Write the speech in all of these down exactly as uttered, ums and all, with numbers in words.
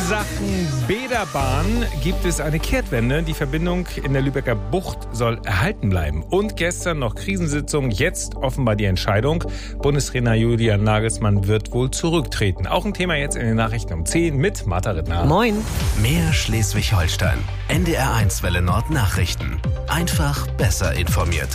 Sachen Bäderbahn gibt es eine Kehrtwende. Die Verbindung in der Lübecker Bucht soll erhalten bleiben. Und gestern noch Krisensitzung, jetzt offenbar die Entscheidung. Bundestrainer Julian Nagelsmann wird wohl zurücktreten. Auch ein Thema jetzt in den Nachrichten um zehn mit Martha Rittner. Moin. Mehr Schleswig-Holstein. N D R eins Welle Nord Nachrichten. Einfach besser informiert.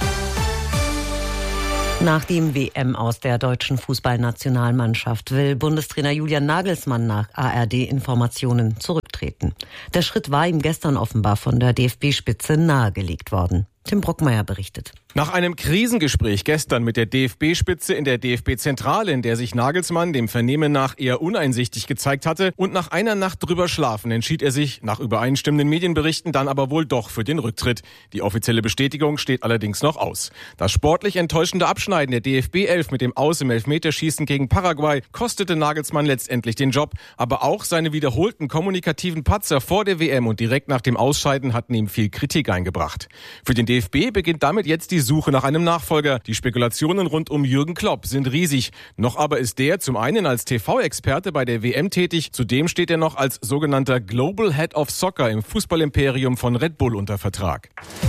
Nach dem W M aus der deutschen Fußballnationalmannschaft will Bundestrainer Julian Nagelsmann nach A R D-Informationen zurücktreten. Der Schritt war ihm gestern offenbar von der D F B-Spitze nahegelegt worden. Tim Brockmeier berichtet. Nach einem Krisengespräch gestern mit der D F B-Spitze in der D F B-Zentrale, in der sich Nagelsmann dem Vernehmen nach eher uneinsichtig gezeigt hatte, und nach einer Nacht drüber schlafen, entschied er sich, nach übereinstimmenden Medienberichten, dann aber wohl doch für den Rücktritt. Die offizielle Bestätigung steht allerdings noch aus. Das sportlich enttäuschende Abschneiden der D F B elf mit dem Aus im Elfmeterschießen gegen Paraguay kostete Nagelsmann letztendlich den Job, aber auch seine wiederholten kommunikativen Patzer vor der W M und direkt nach dem Ausscheiden hatten ihm viel Kritik eingebracht. Für den D F B beginnt damit jetzt die Suche nach einem Nachfolger. Die Spekulationen rund um Jürgen Klopp sind riesig. Noch aber ist der zum einen als T V-Experte bei der W M tätig, zudem steht er noch als sogenannter Global Head of Soccer im Fußballimperium von Red Bull unter Vertrag.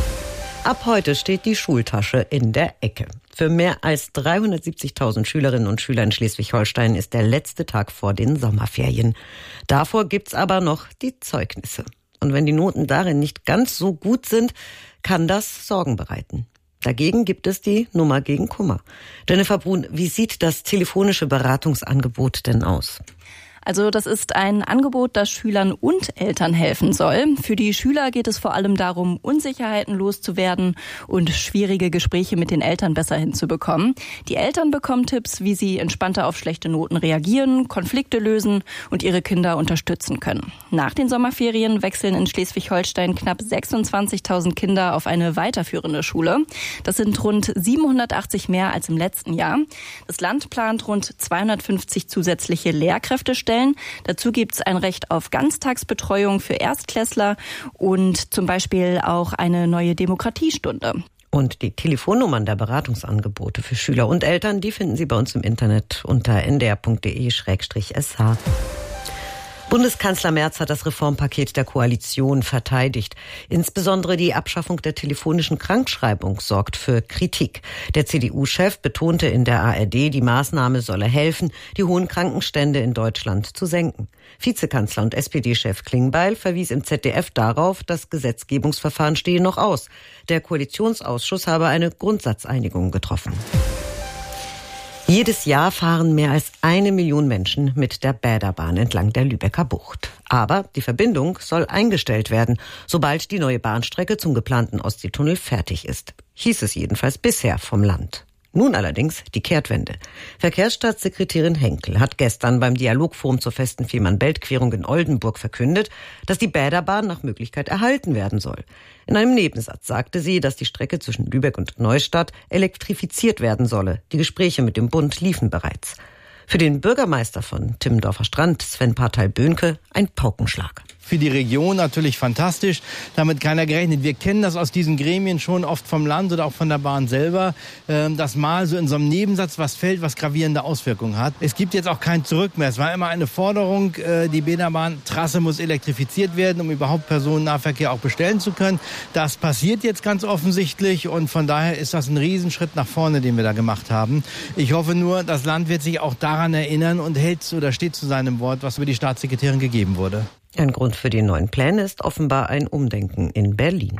Ab heute steht die Schultasche in der Ecke. Für mehr als dreihundertsiebzigtausend Schülerinnen und Schüler in Schleswig-Holstein ist der letzte Tag vor den Sommerferien. Davor gibt's aber noch die Zeugnisse. Und wenn die Noten darin nicht ganz so gut sind, kann das Sorgen bereiten. Dagegen gibt es die Nummer gegen Kummer. Jennifer Brun, wie sieht das telefonische Beratungsangebot denn aus? Also das ist ein Angebot, das Schülern und Eltern helfen soll. Für die Schüler geht es vor allem darum, Unsicherheiten loszuwerden und schwierige Gespräche mit den Eltern besser hinzubekommen. Die Eltern bekommen Tipps, wie sie entspannter auf schlechte Noten reagieren, Konflikte lösen und ihre Kinder unterstützen können. Nach den Sommerferien wechseln in Schleswig-Holstein knapp sechsundzwanzigtausend Kinder auf eine weiterführende Schule. Das sind rund siebenhundertachtzig mehr als im letzten Jahr. Das Land plant rund zweihundertfünfzig zusätzliche Lehrkräftestellen. Dazu gibt es ein Recht auf Ganztagsbetreuung für Erstklässler und zum Beispiel auch eine neue Demokratiestunde. Und die Telefonnummern der Beratungsangebote für Schüler und Eltern, die finden Sie bei uns im Internet unter n d r punkt d e slash s h. Bundeskanzler Merz hat das Reformpaket der Koalition verteidigt. Insbesondere die Abschaffung der telefonischen Krankschreibung sorgt für Kritik. Der C D U-Chef betonte in der A R D, die Maßnahme solle helfen, die hohen Krankenstände in Deutschland zu senken. Vizekanzler und S P D-Chef Klingbeil verwies im Z D F darauf, das Gesetzgebungsverfahren stehe noch aus. Der Koalitionsausschuss habe eine Grundsatzeinigung getroffen. Jedes Jahr fahren mehr als eine Million Menschen mit der Bäderbahn entlang der Lübecker Bucht. Aber die Verbindung soll eingestellt werden, sobald die neue Bahnstrecke zum geplanten Ostseetunnel fertig ist. Hieß es jedenfalls bisher vom Land. Nun allerdings die Kehrtwende. Verkehrsstaatssekretärin Henkel hat gestern beim Dialogforum zur festen Fehmarn-Belt-Querung in Oldenburg verkündet, dass die Bäderbahn nach Möglichkeit erhalten werden soll. In einem Nebensatz sagte sie, dass die Strecke zwischen Lübeck und Neustadt elektrifiziert werden solle. Die Gespräche mit dem Bund liefen bereits. Für den Bürgermeister von Timmendorfer Strand, Sven Parteil-Böhnke, ein Paukenschlag. Für die Region natürlich fantastisch, damit keiner gerechnet. Wir kennen das aus diesen Gremien schon oft vom Land oder auch von der Bahn selber, dass mal so in so einem Nebensatz was fällt, was gravierende Auswirkungen hat. Es gibt jetzt auch kein Zurück mehr. Es war immer eine Forderung, die Bäderbahntrasse muss elektrifiziert werden, um überhaupt Personennahverkehr auch bestellen zu können. Das passiert jetzt ganz offensichtlich und von daher ist das ein Riesenschritt nach vorne, den wir da gemacht haben. Ich hoffe nur, das Land wird sich auch daran erinnern und hält oder steht zu seinem Wort, was über die Staatssekretärin gegeben wurde. Ein Grund für die neuen Pläne ist offenbar ein Umdenken in Berlin.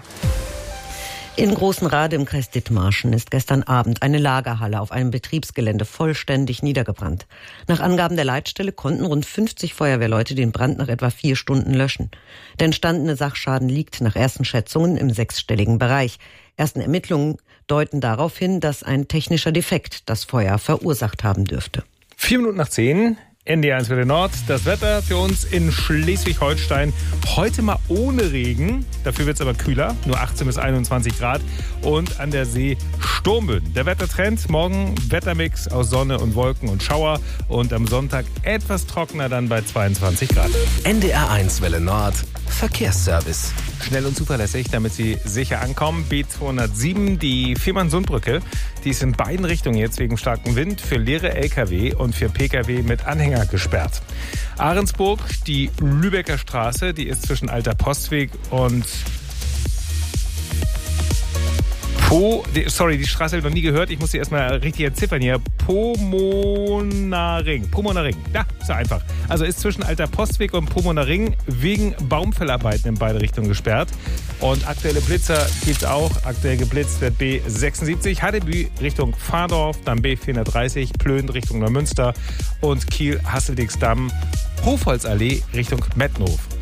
In Großenrade im Kreis Dithmarschen ist gestern Abend eine Lagerhalle auf einem Betriebsgelände vollständig niedergebrannt. Nach Angaben der Leitstelle konnten rund fünfzig Feuerwehrleute den Brand nach etwa vier Stunden löschen. Der entstandene Sachschaden liegt nach ersten Schätzungen im sechsstelligen Bereich. Ersten Ermittlungen deuten darauf hin, dass ein technischer Defekt das Feuer verursacht haben dürfte. Vier Minuten nach zehn. N D R eins Welle Nord, das Wetter für uns in Schleswig-Holstein. Heute mal ohne Regen, dafür wird es aber kühler, nur achtzehn bis einundzwanzig Grad und an der See Sturmböen. Der Wettertrend, morgen Wettermix aus Sonne und Wolken und Schauer und am Sonntag etwas trockener dann bei zweiundzwanzig Grad. N D R eins Welle Nord, Verkehrsservice. Schnell und zuverlässig, damit Sie sicher ankommen. B zweihundertsieben, die Fehmarn-Sund-Brücke. Die ist in beiden Richtungen jetzt wegen starkem Wind für leere L K W und für P K W mit Anhänger gesperrt. Ahrensburg, die Lübecker Straße, die ist zwischen Alter Postweg und Po, die, sorry, die Straße habe ich noch nie gehört. Ich muss sie erstmal richtig entziffern hier. Pomonaring. Pomonaring. Ja, ist ja einfach. Also ist zwischen Alter Postweg und Pomonaring wegen Baumfellarbeiten in beide Richtungen gesperrt. Und aktuelle Blitzer gibt's auch. Aktuell geblitzt wird B sechsundsiebzig. Haddeby Richtung Fahrdorf, dann B vierhundertdreißig. Plön Richtung Neumünster und Kiel-Hasseldicksdamm. Hofholzallee Richtung Mettenhof.